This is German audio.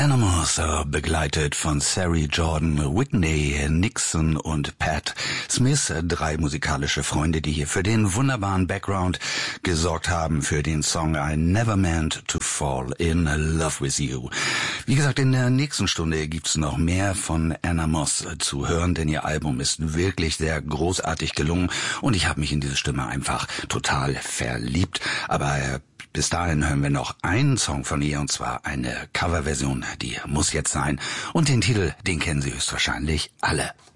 Animals, begleitet von Sari Jordan, Whitney, Nixon und Pat Smith, 3 musikalische Freunde, die hier für den wunderbaren Background gesorgt haben für den Song I Never Meant to Fall in Love with You. Wie gesagt, in der nächsten Stunde gibt's noch mehr von Anna Moss zu hören, denn ihr Album ist wirklich sehr großartig gelungen und ich habe mich in diese Stimme einfach total verliebt. Aber bis dahin hören wir noch einen Song von ihr, und zwar eine Coverversion, die muss jetzt sein. Und den Titel, den kennen Sie höchstwahrscheinlich alle.